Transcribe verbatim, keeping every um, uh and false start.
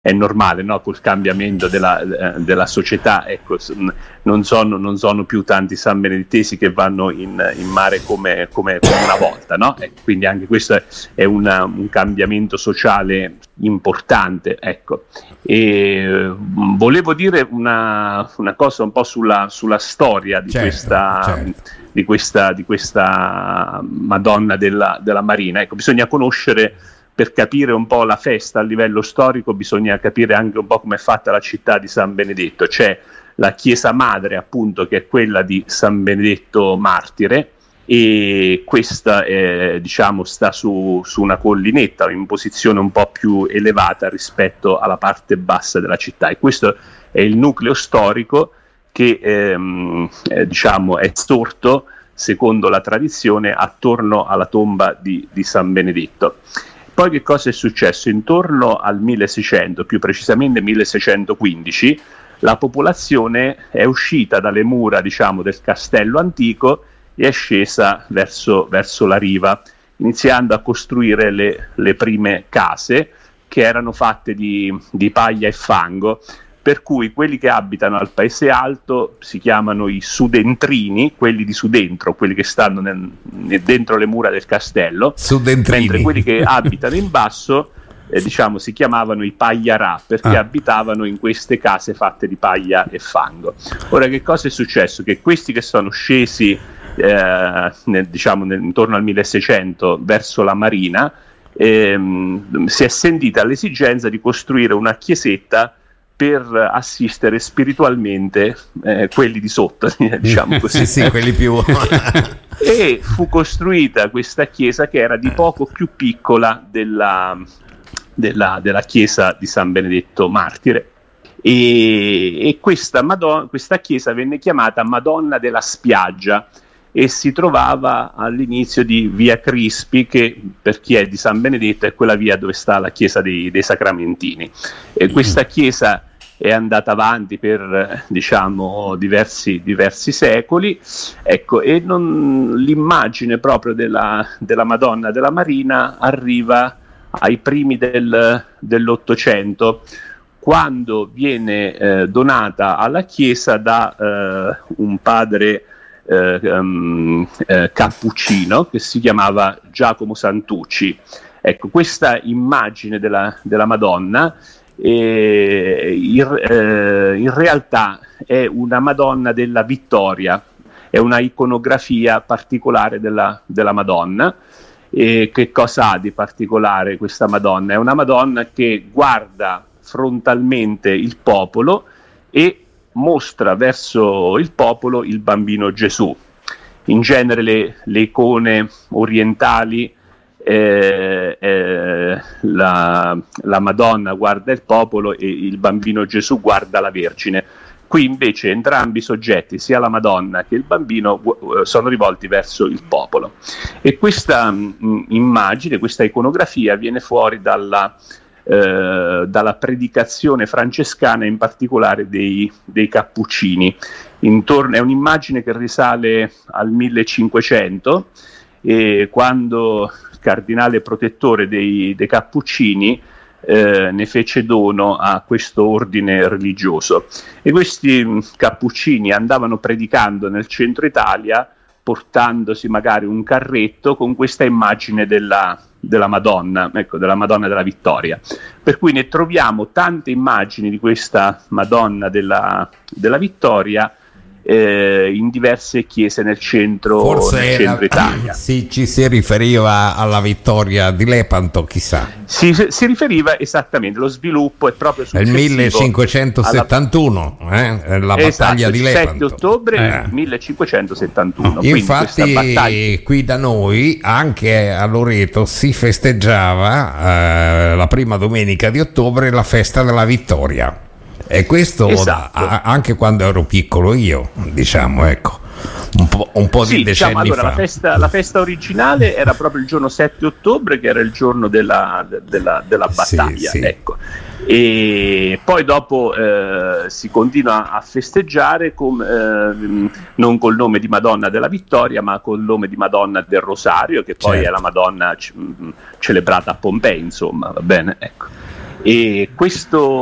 è normale, no? Col cambiamento della, eh, della società, ecco, non sono, non sono più tanti sanbenedettesi che vanno in, in mare come, come, come una volta, no? E quindi anche questo è una, un cambiamento sociale importante, ecco. E volevo dire una, una cosa un po' sulla, sulla storia di, certo, questa, certo. di questa di questa Madonna della, della Marina. Ecco, bisogna conoscere, per capire un po' la festa a livello storico, bisogna capire anche un po' come è fatta la città di San Benedetto. C'è la chiesa madre, appunto, che è quella di San Benedetto Martire, e questa è, diciamo, sta su, su una collinetta in posizione un po' più elevata rispetto alla parte bassa della città, e questo è il nucleo storico che ehm, eh, diciamo è sorto, secondo la tradizione, attorno alla tomba di, di San Benedetto. Poi che cosa è successo? Intorno al milleseicento, più precisamente milleseicentoquindici, la popolazione è uscita dalle mura, diciamo, del castello antico e è scesa verso, verso la riva, iniziando a costruire le, le prime case, che erano fatte di, di paglia e fango, per cui quelli che abitano al paese alto si chiamano i sudentrini, quelli di sudentro, quelli che stanno nel, nel, dentro le mura del castello, mentre quelli che abitano in basso eh, diciamo si chiamavano i pagliarà, perché ah. abitavano in queste case fatte di paglia e fango. Ora, che cosa è successo? Che questi che sono scesi eh, nel, diciamo nel, intorno al milleseicento verso la marina, ehm, si è sentita l'esigenza di costruire una chiesetta per assistere spiritualmente eh, quelli di sotto, diciamo così. Sì, sì, quelli più... E fu costruita questa chiesa, che era di poco più piccola della, della, della chiesa di San Benedetto Martire, e, e questa, Madonna, questa chiesa venne chiamata Madonna della Spiaggia e si trovava all'inizio di via Crispi, che per chi è di San Benedetto è quella via dove sta la chiesa dei, dei Sacramentini. E questa chiesa è andata avanti per, diciamo, diversi, diversi secoli, ecco, e non, l'immagine proprio della, della Madonna della Marina arriva ai primi del, dell'Ottocento, quando viene eh, donata alla chiesa da eh, un padre eh, um, eh, cappuccino che si chiamava Giacomo Santucci. Ecco, questa immagine della, della Madonna Eh, in, eh, in realtà è una Madonna della Vittoria, è una iconografia particolare della, della Madonna. E che cosa ha di particolare questa Madonna? È una Madonna che guarda frontalmente il popolo e mostra verso il popolo il bambino Gesù. In genere le, le icone orientali, Eh, eh, la, la Madonna guarda il popolo e il bambino Gesù guarda la Vergine. Qui invece entrambi i soggetti, sia la Madonna che il bambino, sono rivolti verso il popolo, e questa mh, immagine, questa iconografia viene fuori dalla, eh, dalla predicazione francescana, in particolare dei, dei Cappuccini. Intorno, è un'immagine che risale al millecinquecento, e quando cardinale protettore dei, dei Cappuccini eh, ne fece dono a questo ordine religioso, e questi mh, Cappuccini andavano predicando nel centro Italia, portandosi magari un carretto con questa immagine della, della Madonna, ecco, della Madonna della Vittoria, per cui ne troviamo tante immagini di questa Madonna della, della Vittoria Eh, in diverse chiese nel centro, Forse nel centro era, Italia. Sì, ci si riferiva alla vittoria di Lepanto, chissà. Si, si riferiva esattamente, lo sviluppo è proprio successivo. Nel millecinquecentosettantuno, alla... eh, la esatto, battaglia di Lepanto. sette ottobre eh. millecinquecentosettantuno. Infatti battaglia... qui da noi, anche a Loreto, si festeggiava eh, la prima domenica di ottobre la festa della vittoria. E questo esatto. a, anche quando ero piccolo io, diciamo, ecco, un po', un po' sì, di decenni diciamo, allora, fa. La festa, la festa originale era proprio il giorno sette ottobre, che era il giorno della, della, della battaglia, sì, sì. Ecco. E poi dopo eh, si continua a festeggiare con, eh, non col nome di Madonna della Vittoria, ma col nome di Madonna del Rosario, che poi certo. è la Madonna c- celebrata a Pompei, insomma, va bene, ecco. E questo